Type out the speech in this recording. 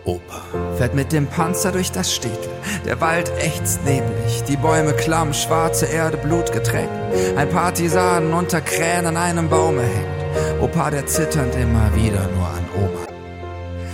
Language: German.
Opa fährt mit dem Panzer durch das Städtel. Der Wald ächzt neblig, die Bäume klamm, schwarze Erde blutgetränkt. Ein Partisanen unter Krähen an einem Baume hängt. Opa, der zitternd immer wieder nur an Oma